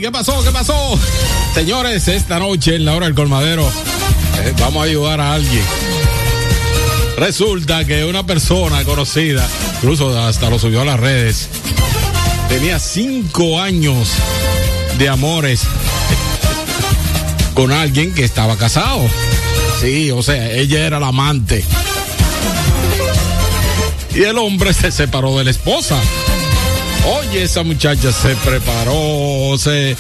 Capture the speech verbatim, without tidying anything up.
¿Qué pasó? ¿Qué pasó? Señores, esta noche en la hora del colmadero eh, vamos a ayudar a alguien. Resulta que una persona conocida, incluso hasta lo subió a las redes, tenía cinco años de amores con alguien que estaba casado. Sí, o sea, ella era la amante. Y el hombre se separó de la esposa. Oye, esa muchacha se preparó, se